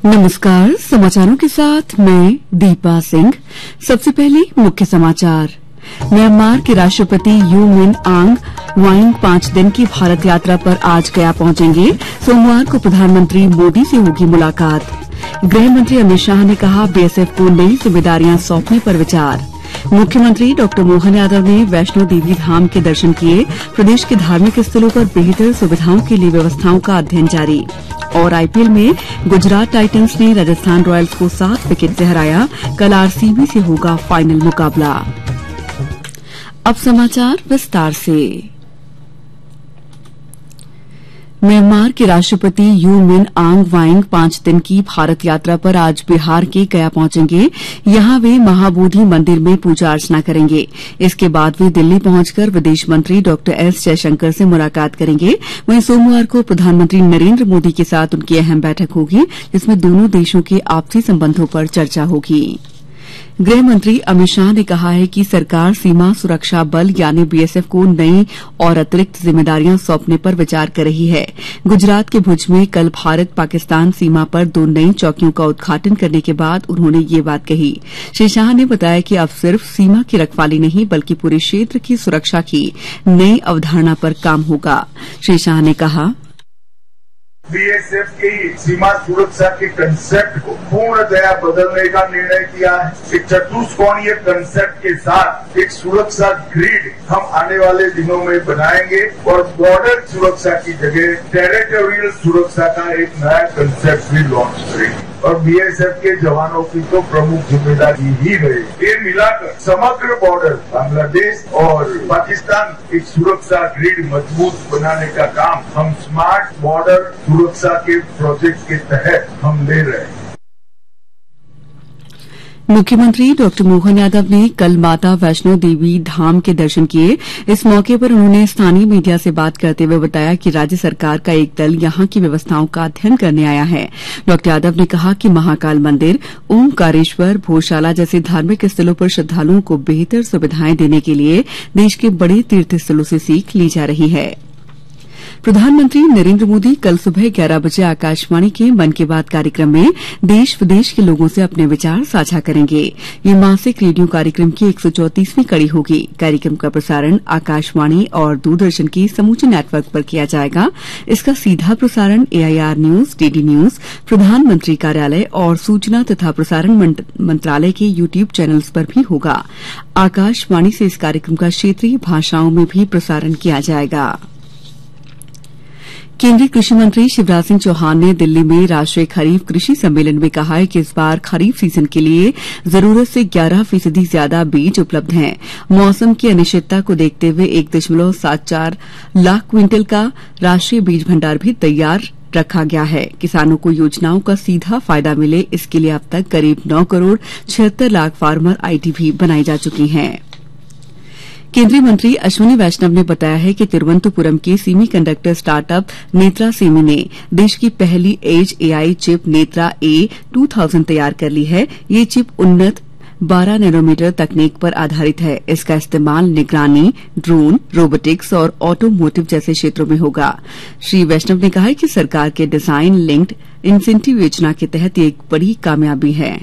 नमस्कार, समाचारों के साथ मैं दीपा सिंह। सबसे पहले मुख्य समाचार। म्यांमार के राष्ट्रपति यू मिन आंग वाइंग 5 दिन की भारत यात्रा पर आज गया पहुंचेंगे। सोमवार को प्रधानमंत्री मोदी से होगी मुलाकात। गृह मंत्री अमित शाह ने कहा, बीएसएफ को नई जिम्मेदारियां सौंपने पर विचार। मुख्यमंत्री डॉ मोहन यादव ने वैष्णो देवी धाम के दर्शन किए। प्रदेश के धार्मिक स्थलों पर बेहतर सुविधाओं के लिए व्यवस्थाओं का अध्ययन जारी। और आईपीएल में गुजरात टाइटंस ने राजस्थान रॉयल्स को 7 विकेट से हराया। कल आरसीबी से होगा फाइनल मुकाबला। अब समाचार विस्तार से। म्यांमार के राष्ट्रपति यू मिन आंग वाइंग 5 दिन की भारत यात्रा पर आज बिहार के गया पहुंचेंगे। यहां वे महाबोधि मंदिर में पूजा अर्चना करेंगे। इसके बाद वे दिल्ली पहुंचकर विदेश मंत्री डॉ एस जयशंकर से मुलाकात करेंगे। वहीं सोमवार को प्रधानमंत्री नरेंद्र मोदी के साथ उनकी अहम बैठक होगी, जिसमें दोनों देशों के आपसी संबंधों पर चर्चा होगी। गृह मंत्री अमित शाह ने कहा है कि सरकार सीमा सुरक्षा बल यानी बीएसएफ को नई और अतिरिक्त जिम्मेदारियां सौंपने पर विचार कर रही है। गुजरात के भुज में कल भारत पाकिस्तान सीमा पर 2 नई चौकियों का उद्घाटन करने के बाद उन्होंने ये बात कही। श्री शाह ने बताया कि अब सिर्फ सीमा की रखवाली नहीं बल्कि पूरे क्षेत्र की सुरक्षा की नई अवधारणा पर काम होगा। श्री शाह ने कहा, बीएसएफ की सीमा सुरक्षा के कंसेप्ट को पूर्णतया बदलने का निर्णय किया है। एक चतुष्कोणीय कंसेप्ट के साथ एक सुरक्षा ग्रिड हम आने वाले दिनों में बनाएंगे और बॉर्डर सुरक्षा की जगह टेरिटोरियल सुरक्षा का एक नया कंसेप्ट भी लॉन्च करेंगे। और बीएसएफ के जवानों की तो प्रमुख जिम्मेदारी ही रहेगी। ये मिलाकर समग्र बॉर्डर बांग्लादेश और पाकिस्तान एक सुरक्षा ग्रिड मजबूत बनाने का काम हम स्मार्ट बॉर्डर सुरक्षा के प्रोजेक्ट के तहत हम ले रहे हैं। मुख्यमंत्री डॉ मोहन यादव ने कल माता वैष्णो देवी धाम के दर्शन किए। इस मौके पर उन्होंने स्थानीय मीडिया से बात करते हुए बताया कि राज्य सरकार का एक दल यहां की व्यवस्थाओं का अध्ययन करने आया है। डॉ यादव ने कहा कि महाकाल मंदिर, ओमकारेश्वर, भोजशाला जैसे धार्मिक स्थलों पर श्रद्धालुओं को बेहतर सुविधाएं देने के लिए देश के बड़े तीर्थ स्थलों से सीख ली जा रही है। प्रधानमंत्री नरेंद्र मोदी कल सुबह 11 बजे आकाशवाणी के मन की बात कार्यक्रम में देश विदेश के लोगों से अपने विचार साझा करेंगे। ये मासिक रेडियो कार्यक्रम की 134वीं कड़ी होगी। कार्यक्रम का प्रसारण आकाशवाणी और दूरदर्शन की समूचे नेटवर्क पर किया जाएगा। इसका सीधा प्रसारण एआईआर न्यूज, डीडी न्यूज, प्रधानमंत्री कार्यालय और सूचना तथा प्रसारण मंत्रालय के यूट्यूब चैनल्स पर भी होगा। आकाशवाणी से इस कार्यक्रम का क्षेत्रीय भाषाओं में भी प्रसारण किया जाएगा। केंद्रीय कृषि मंत्री शिवराज सिंह चौहान ने दिल्ली में राष्ट्रीय खरीफ कृषि सम्मेलन में कहा है कि इस बार खरीफ सीजन के लिए जरूरत से 11% ज्यादा बीज उपलब्ध हैं। मौसम की अनिश्चितता को देखते हुए 1.74 लाख क्विंटल का राष्ट्रीय बीज भंडार भी तैयार रखा गया है। किसानों को योजनाओं का सीधा फायदा मिले, इसके लिए अब तक करीब 9 करोड़ 76 लाख फार्मर आईडी भी बनाई जा चुकी हैं। केंद्रीय मंत्री अश्विनी वैष्णव ने बताया है कि तिरुवनंतपुरम के सेमीकंडक्टर स्टार्टअप नेत्रा सेमी ने देश की पहली as AI chip Netra A2000 तैयार कर ली है। ये चिप उन्नत 12 नैनोमीटर तकनीक पर आधारित है। इसका इस्तेमाल निगरानी, ड्रोन, रोबोटिक्स और ऑटोमोटिव जैसे क्षेत्रों में होगा। श्री वैष्णव ने कहा है कि सरकार के डिजाइन लिंक्ड इंसेंटिव योजना के तहत ये एक बड़ी कामयाबी है।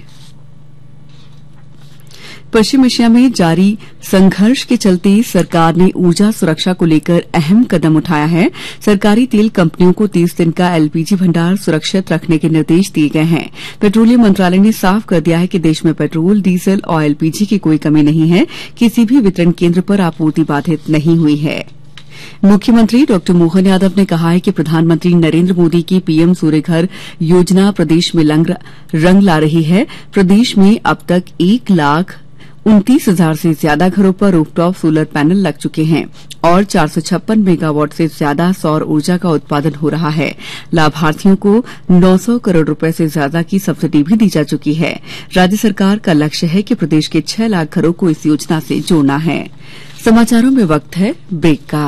पश्चिम एशिया में जारी संघर्ष के चलते सरकार ने ऊर्जा सुरक्षा को लेकर अहम कदम उठाया है। सरकारी तेल कंपनियों को 30 दिन का एलपीजी भंडार सुरक्षित रखने के निर्देश दिए गए हैं। पेट्रोलियम मंत्रालय ने साफ कर दिया है कि देश में पेट्रोल, डीजल और एलपीजी की कोई कमी नहीं है। किसी भी वितरण केंद्र पर आपूर्ति बाधित नहीं हुई है। मुख्यमंत्री डॉ मोहन यादव ने कहा है कि प्रधानमंत्री नरेंद्र मोदी की पीएम सूर्य घर योजना प्रदेश में रंग ला रही है। प्रदेश में अब तक 1,29,000 से ज्यादा घरों पर रूफटॉप सोलर पैनल लग चुके हैं और 456 मेगावाट से ज्यादा सौर ऊर्जा का उत्पादन हो रहा है। लाभार्थियों को 900 करोड़ रुपए से ज्यादा की सब्सिडी भी दी जा चुकी है। राज्य सरकार का लक्ष्य है कि प्रदेश के 6 लाख घरों को इस योजना से जोड़ना है। समाचारों में वक्त है ब्रेक का।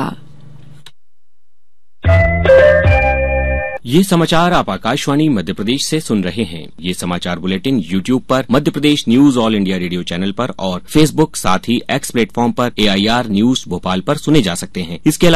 ये समाचार आप आकाशवाणी मध्य प्रदेश से सुन रहे हैं। ये समाचार बुलेटिन यूट्यूब पर Madhya Pradesh news all India radio channel पर और फेसबुक साथ ही एक्स प्लेटफॉर्म पर AIR न्यूज भोपाल पर सुने जा सकते हैं। इसके